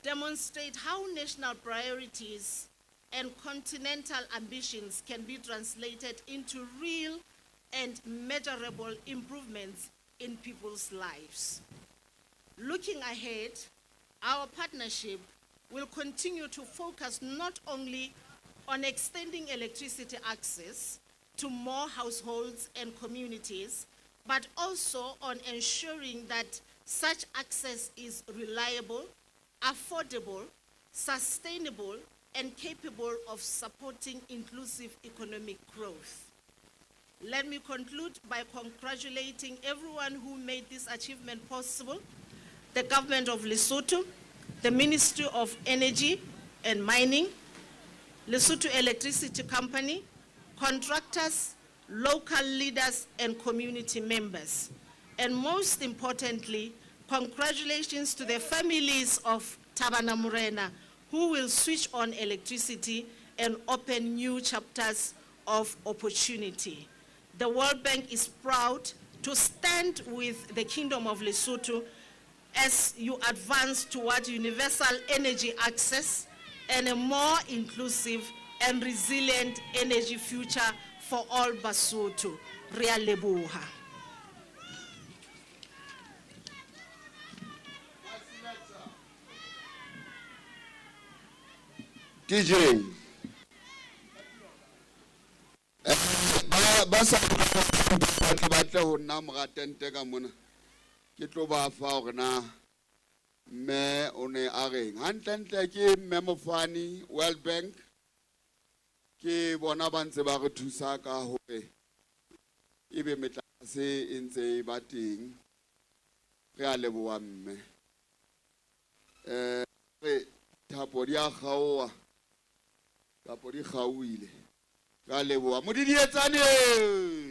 demonstrate how national priorities and continental ambitions can be translated into real and measurable improvements in people's lives. Looking ahead, our partnership will continue to focus not only on extending electricity access to more households and communities, but also on ensuring that such access is reliable, affordable, sustainable, and capable of supporting inclusive economic growth. Let me conclude by congratulating everyone who made this achievement possible: the government of Lesotho, the Ministry of Energy and Mining, Lesotho Electricity Company, contractors, local leaders, and community members. And most importantly, congratulations to the families of Tabana Morena, who will switch on electricity and open new chapters of opportunity. The World Bank is proud to stand with the Kingdom of Lesotho as you advance toward universal energy access and a more inclusive and resilient energy future for all Basotho. Re a leboha. DJ basa batla ho nna moratente ka mona ke tlo ba fa hore na me o ne a reng hantle ke mme Mofani World Bank ke bona ba ntse ba re thusa ka hore ebe metlase e ntse ba teng re a leboha mme re thapo dia kgaoa thapo di kgauile. Ka leboha modidietsane.